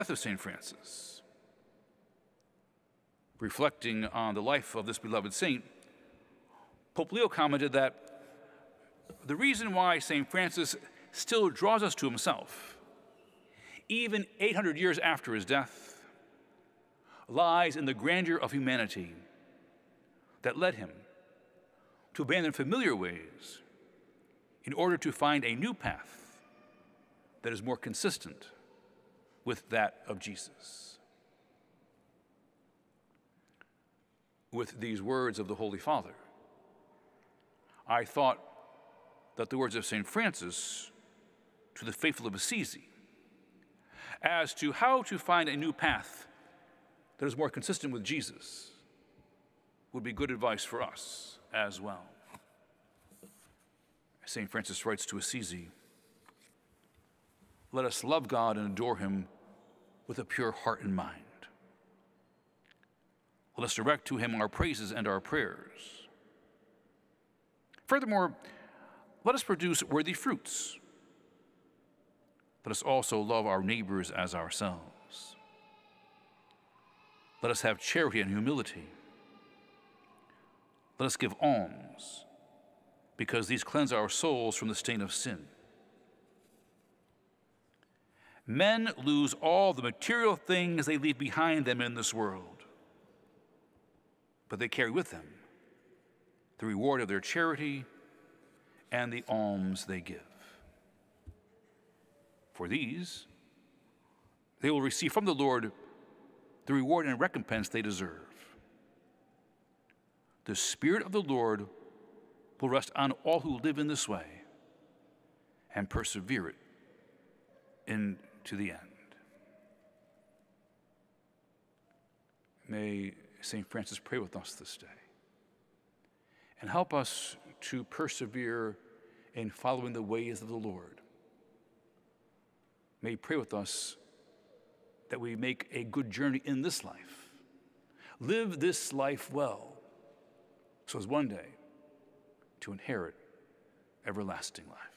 of St. Francis. Reflecting on the life of this beloved saint, Pope Leo commented that the reason why St. Francis still draws us to himself, even 800 years after his death, lies in the grandeur of humanity that led him to abandon familiar ways in order to find a new path that is more consistent with that of Jesus. With these words of the Holy Father, I thought that the words of St. Francis to the faithful of Assisi as to how to find a new path that is more consistent with Jesus would be good advice for us as well. St. Francis writes to Assisi, "Let us love God and adore him with a pure heart and mind. Let us direct to him our praises and our prayers. Furthermore, let us produce worthy fruits. Let us also love our neighbors as ourselves. Let us have charity and humility. Let us give alms, because these cleanse our souls from the stain of sin. Men lose all the material things they leave behind them in this world, but they carry with them the reward of their charity and the alms they give. For these, they will receive from the Lord the reward and recompense they deserve. The Spirit of the Lord will rest on all who live in this way and persevere it into the end." May St. Francis pray with us this day and help us to persevere in following the ways of the Lord. May he pray with us that we make a good journey in this life, live this life well, so as one day to inherit everlasting life.